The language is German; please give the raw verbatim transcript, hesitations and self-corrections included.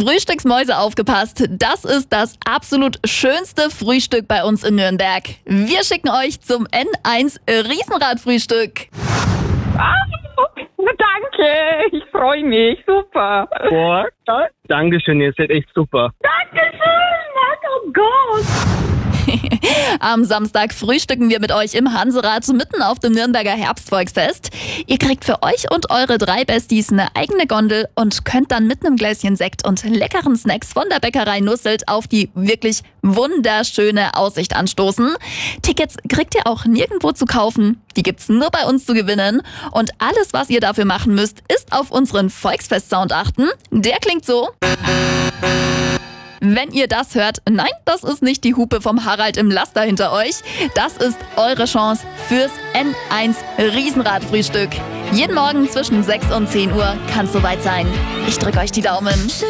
Frühstücksmäuse, aufgepasst. Das ist das absolut schönste Frühstück bei uns in Nürnberg. Wir schicken euch zum N eins Riesenradfrühstück. Ah, danke, ich freue mich, super. Boah, Dankeschön, ihr seid echt super. Dankeschön, oh Gott. Am Samstag frühstücken wir mit euch im Hanserad mitten auf dem Nürnberger Herbstvolksfest. Ihr kriegt für euch und eure drei Besties eine eigene Gondel und könnt dann mit einem Gläschen Sekt und leckeren Snacks von der Bäckerei Nusselt auf die wirklich wunderschöne Aussicht anstoßen. Tickets kriegt ihr auch nirgendwo zu kaufen. Die gibt's nur bei uns zu gewinnen. Und alles, was ihr dafür machen müsst, ist auf unseren Volksfest-Sound achten. Der klingt so. Wenn ihr das hört, nein, das ist nicht die Hupe vom Harald im Laster hinter euch. Das ist eure Chance fürs N eins Riesenradfrühstück. Jeden Morgen zwischen sechs und zehn Uhr kann es soweit sein. Ich drücke euch die Daumen.